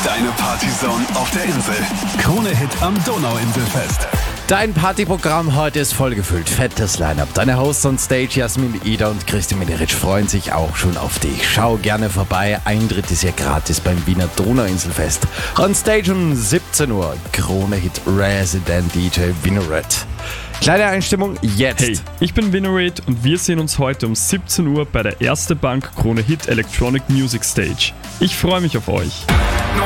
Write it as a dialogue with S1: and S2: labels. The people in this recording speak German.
S1: Deine Partyzone auf der Insel. Krone Hit am Donauinselfest.
S2: Dein Partyprogramm heute ist vollgefüllt. Fettes Line-Up. Deine Hosts on Stage, Jasmin Eder und Christian Mederitsch, freuen sich auch schon auf dich. Schau gerne vorbei. Eintritt ist ja gratis beim Wiener Donauinselfest. On Stage um 17 Uhr. Krone Hit Resident DJ Winnored. Kleine Einstimmung jetzt.
S3: Hey, ich bin Winnored und wir sehen uns heute um 17 Uhr bei der Erste Bank Krone Hit Electronic Music Stage. Ich freue mich auf euch.